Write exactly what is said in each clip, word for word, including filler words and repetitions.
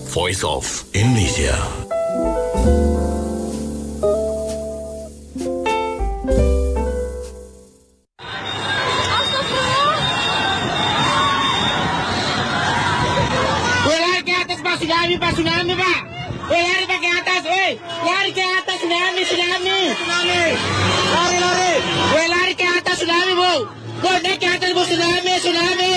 Voice of Indonesia. Tsunami, Pak, tsunami, Pak. Woi, lari Pak ke atas, woi. Lari ke atas, tsunami, tsunami. Tsunami. Lari, lari. Woi, lari ke atas, tsunami, Bu. Bu, naik ke atas, Bu, tsunami, tsunami.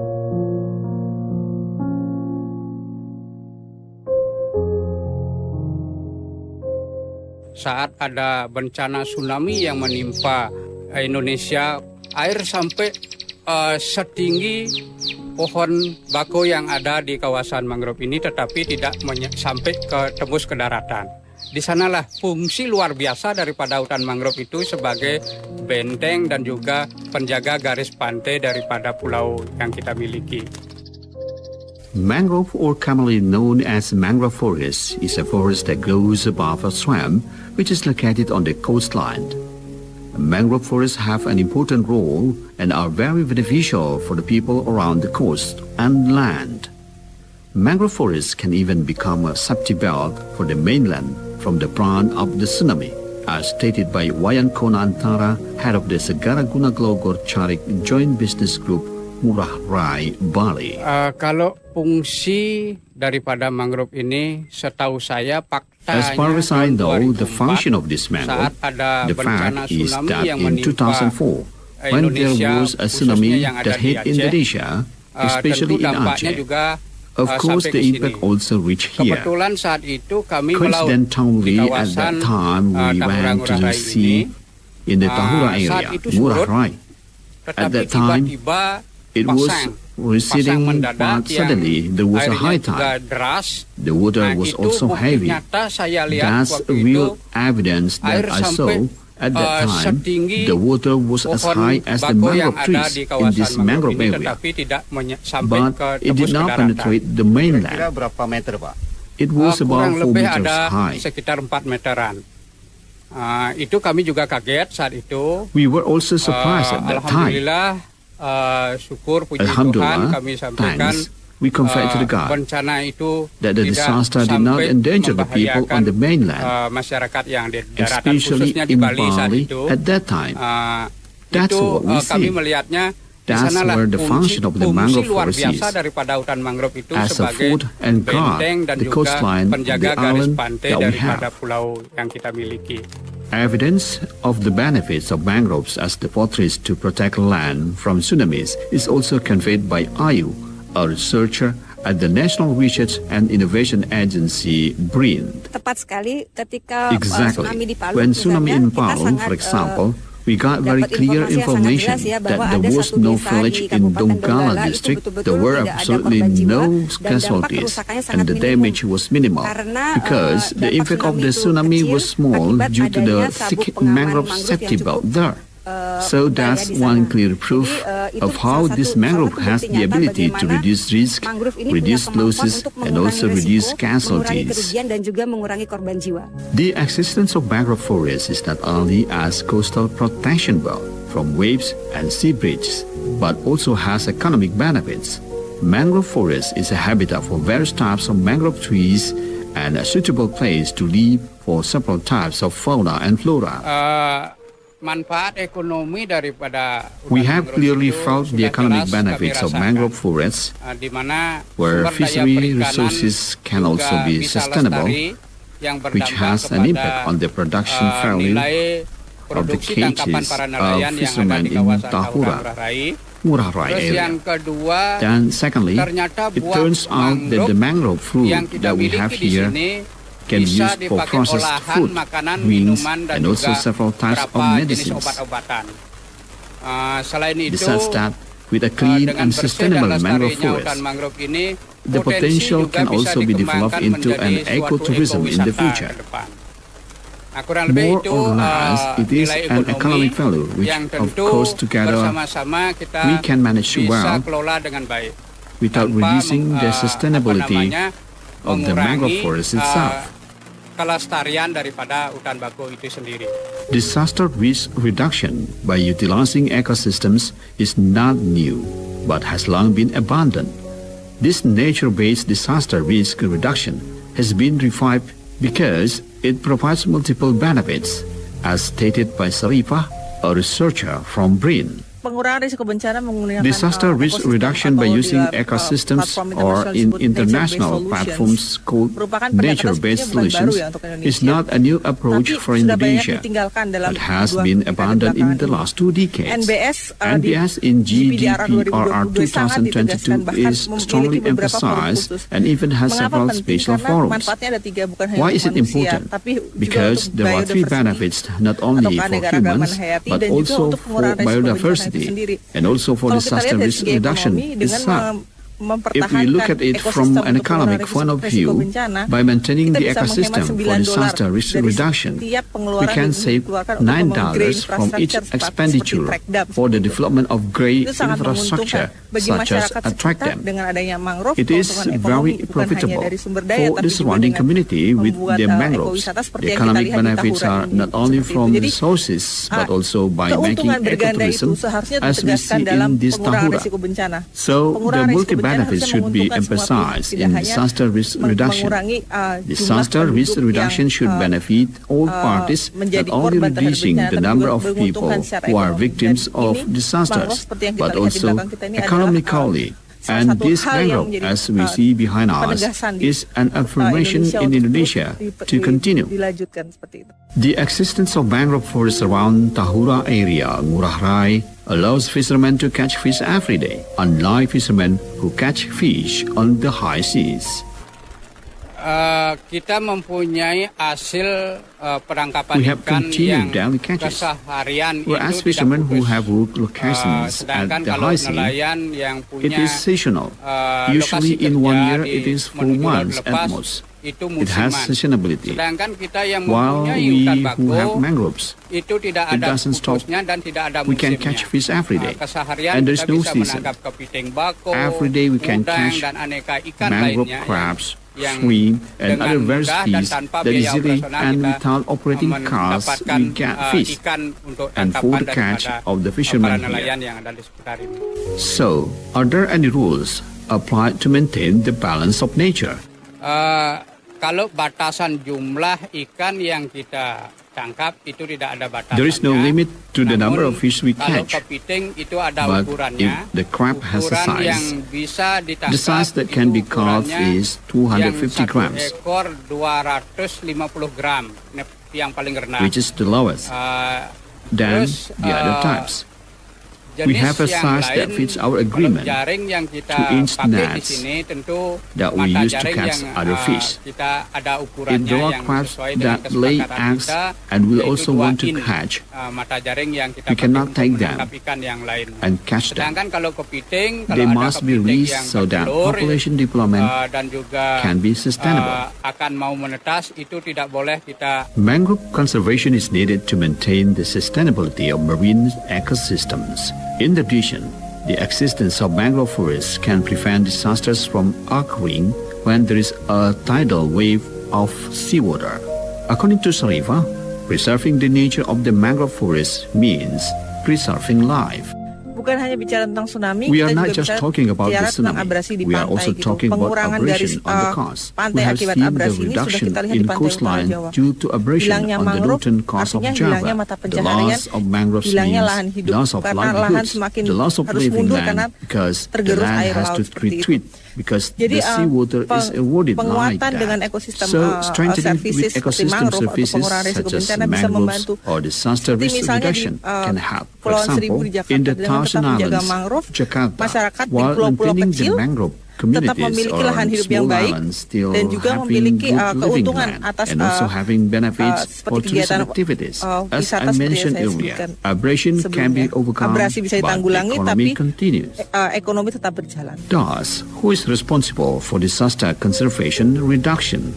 Saat ada bencana tsunami yang menimpa Indonesia, air sampai uh, setinggi pohon bako yang ada di kawasan mangrove ini, tetapi tidak menye- sampai ke tembus ke daratan. Di sanalah fungsi luar biasa daripada hutan mangrove itu sebagai benteng dan juga penjaga garis pantai daripada pulau yang kita miliki. Mangrove, or commonly known as mangrove forest, is a forest that grows above a swamp, which is located on the coastline. Mangrove forests have an important role and are very beneficial for the people around the coast and land. Mangrove forests can even become a safety belt for the mainland from the brunt of the tsunami, as stated by Wayan Konantara, head of the Segara Guna Glogor Charik Joint Business Group, Ngurah Rai, Bali. Uh, kalau fungsi daripada mangrove ini, setahu saya faktanya As far as I know, the function of this mangrove, the fact is that in two thousand four, when there was a tsunami that hit Indonesia, especially in Aceh, of course the impact also reached here. Coincidentally, at that time we went to the sea in the Tahura area, Ngurah Rai. At that time, it was receding, but suddenly there was a high tide. The water was also heavy. That's real evidence that I saw. At that time, the water was as high as the mangrove trees in this mangrove area, but it did not penetrate the mainland. It was about four meters high. Itu kami juga kaget saat itu. We were also surprised at that time. Uh, syukur puji Tuhan kami sampaikan Thanks, we confess to the God bencana itu that the disaster did not endanger the people on the mainland, uh, masyarakat yang di daratan especially khususnya di in Bali saat Bali itu. at that time. Uh, That's itu what we uh, kami see. melihatnya That's where the function of the mangrove forest is, daripada hutan mangrove itu as a sebagai food and guard benteng dan the juga coastline, penjaga the garis island pantai that we daripada have. pulau yang kita miliki. Evidence of the benefits of mangroves as the fortress to protect land from tsunamis is also conveyed by Ayu, a researcher at the National Research and Innovation Agency, BRIN. Tepat sekali ketika Exactly. uh, tsunami di Palu. When tsunami in Palu, sangat, for example, uh, we got very clear information ya, that there was no village in Donggala district, there were absolutely no casualties, and the damage was minimal, because the impact of the tsunami was small due to the thick mangrove safety belt there. So that's one clear proof of how this mangrove has the ability to reduce risk, reduce losses, and also reduce casualties. The existence of mangrove forests is not only as coastal protection belt from waves and sea breaches, but also has economic benefits. Mangrove forest is a habitat for various types of mangrove trees and a suitable place to live for several types of fauna and flora. Uh... Manfaat ekonomi daripada we have clearly felt the economic benefits of mangrove forests, uh, di mana where fishery resources can also be sustainable, which has an impact on the production uh, value of the cages of fishermen in Tahura, Ngurah Rai area. And secondly, it turns out that the mangrove fruit that we have here can be used for processed food, wings, and also several types of medicines. Besides that, with a clean and sustainable mangrove forest, the potential can also be developed into an ecotourism in the future. More or less, it is an economic value which, of course, together we can manage well without reducing the sustainability of the mangrove forest itself. Kelestarian daripada hutan bako itu sendiri. Disaster risk reduction by utilizing ecosystems is not new, but has long been abundant. This nature-based disaster risk reduction has been revived because it provides multiple benefits, as stated by Sarifah, a researcher from B R I N. Pengurangan risiko bencana menggunakan disaster risk reduction by using ecosystems or in international platforms called nature-based solutions is not a new approach for Indonesia, but has been abandoned in the last two decades. N B S in G D P R R twenty twenty-two is strongly emphasized and even has several special forums. Why is it important? Because there are three benefits not only for humans but also for biodiversity and also for disaster risk reduction itself. If we look at it from an economic point of view, by maintaining the ecosystem for disaster risk reduction, we can save nine dollars from each expenditure for the development of grey infrastructure, such as a track dam. It is very profitable for the surrounding community with the mangroves. The economic benefits are not only from resources, but also by making ecotourism, as we see in this Tahura. So, the multi-benefits benefits should be emphasized in disaster risk reduction. Disaster risk reduction should benefit all parties, not only reducing the number of people who are victims of disasters, but also economically. And this mangrove, as we see behind us, is an affirmation in Indonesia to continue. The existence of mangrove forests around Tahura area, Ngurah Rai, allows fishermen to catch fish every day, unlike fishermen who catch fish on the high seas. Uh, kita mempunyai hasil uh, penangkapan ikan yang keseharian whereas fishermen who have worked locations uh, at the high sea, it is seasonal. Uh, Usually in one year it is four months at most. It has seasonability. While we who have mangroves, it doesn't stop. We can catch fish every day, and there is no season. Every day we can catch mangrove crabs, shrimp, and other various fish that easily and without operating cars we get fish, and for the catch of the fishermen here. So, are there any rules applied to maintain the balance of nature? Uh, Kalau batasan jumlah ikan yang kita tangkap itu tidak ada batasannya. There is no limit to the number of fish we catch. Kalau kepiting itu ada but ukurannya. If the crab has a size, yang bisa ditangkap, the size that can be caught is two hundred fifty grams. Yang satu ekor dua ratus lima puluh gram, yang paling rendah. Which is the lowest. Uh, Then terus, the other uh, types. We have a size that fits our agreement, two-inch nets that we use to catch other fish. If there are crabs that lay eggs and we also want to catch, we cannot take them and catch them. They must be released so that population development can be sustainable. Mangrove conservation is needed to maintain the sustainability of marine ecosystems. In addition, the existence of mangrove forests can prevent disasters from occurring when there is a tidal wave of seawater. According to Sarifah, preserving the nature of the mangrove forest means preserving life. Bukan hanya bicara tentang tsunami, we are not just talking about the tsunami. We are also talking about abrasion on the coast. We have seen the reduction in coastline due to abrasion on the northern coast of Java. The loss of mangroves means loss of livelihoods, the loss of living land because the land has to retreat because the seawater is eroded like that. So strengthening with ecosystem services such as mangroves or disaster risk reduction can help. For example, in the Thousand Islands, Jakarta, while maintaining the mangrove tetap memiliki lahan hidup yang baik dan juga memiliki uh, keuntungan atas and also having benefits uh, for tourism activities. Uh, As I mentioned earlier, abrasion can be overcome, abrasi bisa ditanggulangi, but tapi continues. Uh, ekonomi tetap berjalan. Thus, who is responsible for disaster conservation reduction?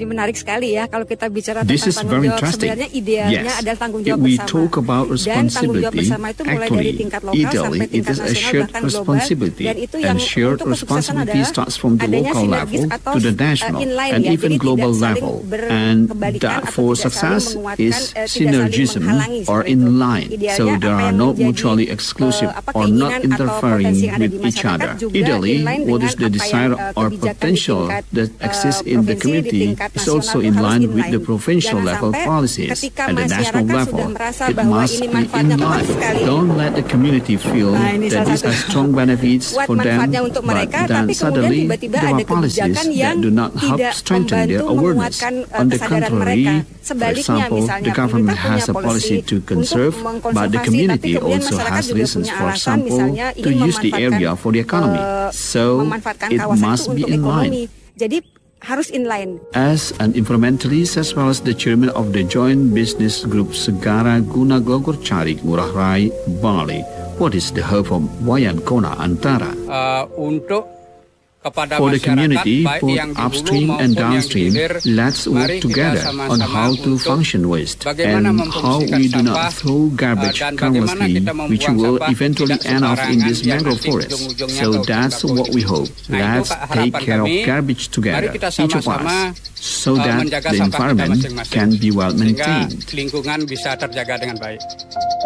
Jadi menarik sekali ya kalau kita bicara This tentang is tanggung very jawab. interesting. Sebenarnya idealnya Yes. adalah tanggung If jawab we bersama. talk about Dan tanggung jawab responsibility, bersama itu mulai dari actually, tingkat lokal ideally, sampai it tingkat is a nasional shared bahkan global. responsibility, Dan itu and yang shared untuk kesuksesan responsibility adalah starts from the adanya local sinergis level atau to the uh, national inline and ya. even Jadi global tidak saling level. And berkebalikan that atau for tidak success saling menguatkan, is eh, tidak saling synergism menghalangi or seperti itu. in line. Idealnya So there apa are yang not menjadi, mutually exclusive uh, apa or keinginan not atau interfering potensi yang ada with di each masyarakat other. juga Ideally, inline what is dengan the apa desire yang, uh, or kebijakan di potential tingkat, that uh, exists in the provinsi, di community tingkat is also nasional in itu harus line with inline. the provincial Jangan level sampai policies. ketika At the national masyarakat level, sudah merasa it bahwa must ini be manfaatnya in kuat line. sekali. Don't let the community feel Nah, ini that salah these are satu strong benefits kuat for them, manfaatnya untuk but mereka, then tapi kemudian suddenly tiba-tiba there ada are policies kebijakan yang that do not help tidak strengthen their membantu awareness. menguatkan uh, On the kesadaran contrary, mereka. for Sebaliknya example, misalnya the government pemerintah has punya a policy to conserve, untuk but the mengkonservasi, community tapi kemudian also masyarakat has juga reasons, punya for alasan example, misalnya to ingin use the memanfaatkan, area for the economy. uh, So memanfaatkan it kawasan must itu be untuk in line. ekonomi. Jadi harus inline. As an environmentalist as well as the chairman of the joint business group Segara Guna Glogor Carik Ngurah Rai, Bali, what is the hope of Wayan Kona Antara? Uh, untuk kepada For the masyarakat, community, baik both yang di hulu upstream maupun and yang di downstream, hilir, let's work mari kita together on sama-sama how to untuk function waste bagaimana and how memfungsikan we do sampah, not throw garbage uh, dan bagaimana carelessly, kita which membuang will sampah eventually tidak end up in sembarangan this yang mangrove nanti forest. ujung-ujungnya So ke that's hutan what we bakau. hope. Nah, itu Let's harapan take care of kami. garbage Mari together, kita each of sama-sama, us, so uh, that menjaga the sampah kita environment masing-masing, can be well sehingga maintained. lingkungan bisa terjaga dengan baik.